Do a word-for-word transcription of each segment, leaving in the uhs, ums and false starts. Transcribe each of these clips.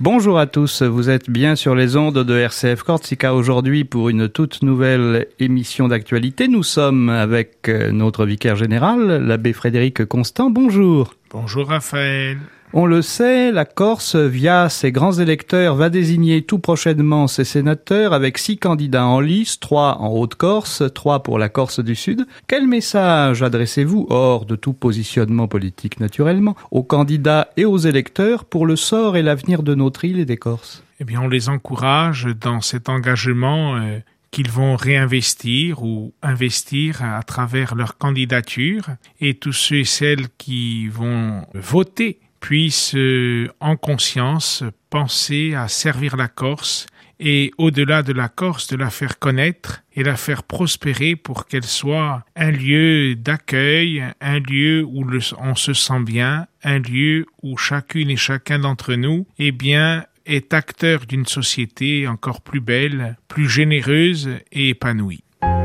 Bonjour à tous, vous êtes bien sur les ondes de R C F Corsica aujourd'hui pour une toute nouvelle émission d'actualité. Nous sommes avec notre vicaire général, l'abbé Frédéric Constant. Bonjour. Bonjour Raphaël. On le sait, la Corse, via ses grands électeurs, va désigner tout prochainement ses sénateurs avec six candidats en lice, trois en Haute-Corse, trois pour la Corse du Sud. Quel message adressez-vous, hors de tout positionnement politique naturellement, aux candidats et aux électeurs pour le sort et l'avenir de notre île et des Corses ? Eh bien, on les encourage dans cet engagement euh, qu'ils vont réinvestir ou investir à travers leur candidature, et tous ceux et celles qui vont voter puissent, euh, en conscience, penser à servir la Corse et, au-delà de la Corse, de la faire connaître et la faire prospérer pour qu'elle soit un lieu d'accueil, un lieu où le, on se sent bien, un lieu où chacune et chacun d'entre nous, eh bien, est acteur d'une société encore plus belle, plus généreuse et épanouie.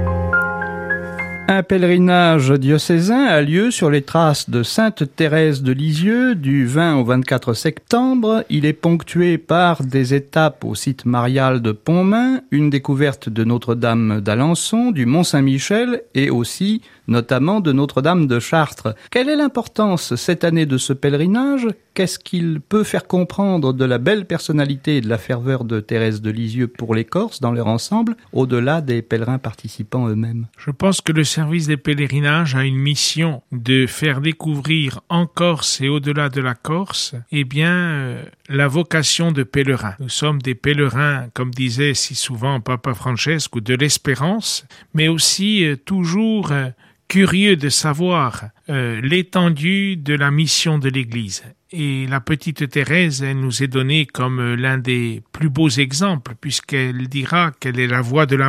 Un pèlerinage diocésain a lieu sur les traces de Sainte Thérèse de Lisieux du vingt au vingt-quatre septembre. Il est ponctué par des étapes au site marial de Pontmain, une découverte de Notre-Dame d'Alençon, du Mont-Saint-Michel et aussi notamment de Notre-Dame de Chartres. Quelle est l'importance cette année de ce pèlerinage ? Qu'est-ce qu'il peut faire comprendre de la belle personnalité et de la ferveur de Thérèse de Lisieux pour les Corses dans leur ensemble, au-delà des pèlerins participants eux-mêmes ? Je pense que le service des pèlerinages a une mission de faire découvrir en Corse et au-delà de la Corse, eh bien, euh, la vocation de pèlerin. Nous sommes des pèlerins, comme disait si souvent Papa Francesco, de l'espérance, mais aussi euh, toujours euh, curieux de savoir euh, l'étendue de la mission de l'Église. Et la petite Thérèse, elle nous est donnée comme l'un des plus beaux exemples, puisqu'elle dira qu'elle est la voix de la